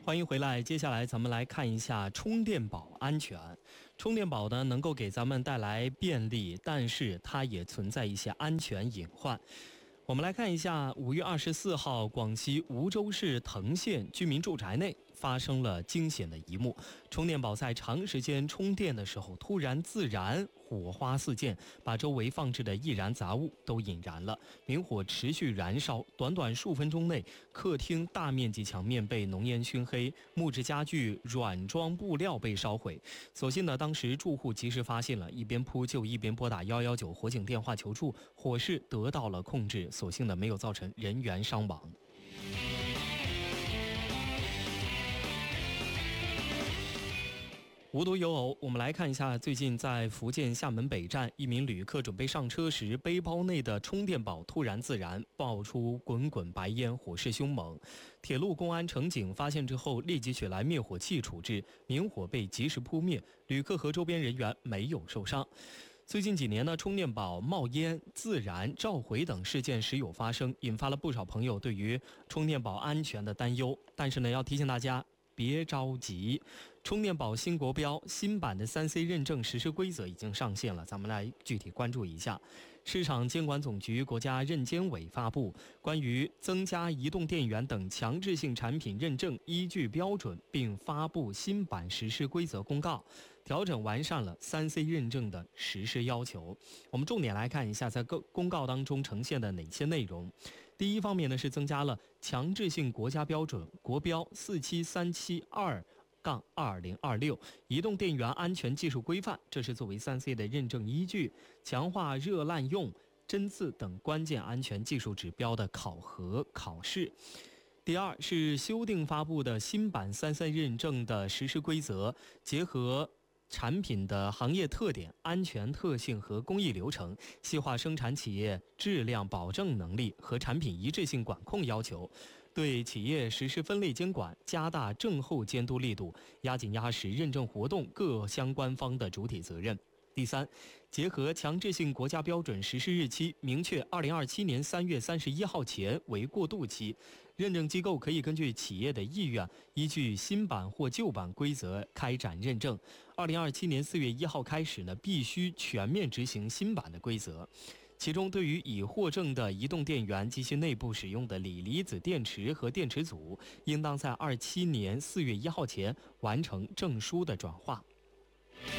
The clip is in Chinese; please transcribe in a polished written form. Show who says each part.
Speaker 1: 欢迎回来，接下来咱们来看一下充电宝安全。充电宝呢，能够给咱们带来便利，但是它也存在一些安全隐患。我们来看一下5月24号，广西梧州市藤县居民住宅内发生了惊险的一幕。充电宝在长时间充电的时候突然自燃，火花四溅，把周围放置的易燃杂物都引燃了。明火持续燃烧，短短数分钟内，客厅大面积墙面被浓烟熏黑，木质家具、软装布料被烧毁。所幸呢，当时住户及时发现了，一边扑救一边拨打119火警电话求助，火势得到了控制。所幸呢，没有造成人员伤亡。无独有偶，我们来看一下最近在福建厦门北站，一名旅客准备上车时，背包内的充电宝突然自燃，爆出滚滚白烟，火势凶猛。铁路公安乘警发现之后，立即取来灭火器处置，明火被及时扑灭，旅客和周边人员没有受伤。最近几年呢，充电宝冒烟、自燃、召回等事件时有发生，引发了不少朋友对于充电宝安全的担忧。但是呢，要提醒大家别着急，充电宝新国标新版的3C 认证实施规则已经上线了，咱们来具体关注一下。市场监管总局、国家认监委发布关于增加移动电源等强制性产品认证依据标准，并发布新版实施规则公告，调整完善了3C 认证的实施要求。我们重点来看一下在公告当中呈现的哪些内容。第一方面呢，是增加了强制性国家标准国标47372-2026移动电源安全技术规范，这是作为3C 的认证依据，强化热滥用、针刺等关键安全技术指标的考核考试。第二是修订发布的新版3C 认证的实施规则，结合产品的行业特点、安全特性和工艺流程，细化生产企业质量保证能力和产品一致性管控要求，对企业实施分类监管，加大症后监督力度，压紧压实认证活动各相关方的主体责任。第三，结合强制性国家标准实施日期，明确2027年3月31号前为过渡期，认证机构可以根据企业的意愿，依据新版或旧版规则开展认证。2027年4月1号开始呢，必须全面执行新版的规则。其中，对于已获证的移动电源及其内部使用的锂离子电池和电池组，应当在27年4月1号前完成证书的转化。